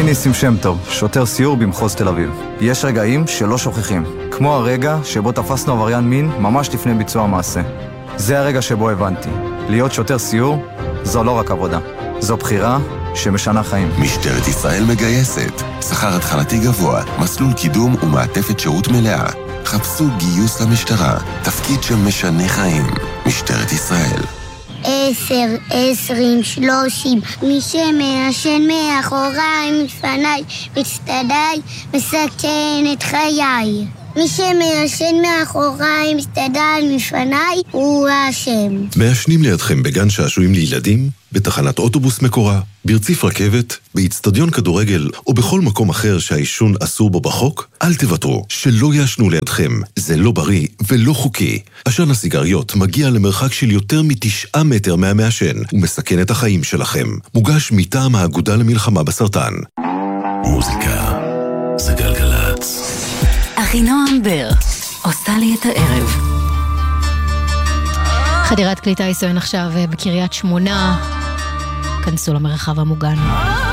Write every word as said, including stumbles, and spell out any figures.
אני ניסים שם טוב, שוטר סיור במחוז תל אביב. יש רגעים שלא שוכחים, כמו הרגע שבו תפסנו עבריין מין ממש לפני ביצוע המעשה. זה הרגע שבו הבנתי, להיות שוטר סיור זו לא רק עבודה, זו בחירה שמשנה חיים. משטרת ישראל מגייסת, שכר התחלתי גבוה, מסלול קידום ומעטפת שירות מלאה. חפשו גיוס למשטרה, תפקיד שמשנה חיים. משטרת ישראל. עשר, עשרים, שלושים, מי שמעשן מאחוריי, מפניי, מצטדיי, מסכן את חיי. מי שמעשן מאחוריי, מצטדיי, מפניי, הוא האשם. מעשנים לידכם בגן שעשועים לילדים, בתחנת אוטובוס מקורה, ברציף רכבת, באצטדיון כדורגל או בכל מקום אחר שהעישון אסור בו בחוק, אל תוותרו, שלא יעשנו לידכם. זה לא בריא ולא חוקי. עשן הסיגריות מגיע למרחק של יותר מתשעה מטר מהמעשן ומסכן את החיים שלכם. מוגש מטעם האגודה למלחמה בסרטן. מוזיקה זה גלגלץ. אחינועם בר עושה לי את הערב. חדירת קליטה ישראל עכשיו בקריית שמונה. כנסו למרחב המוגן.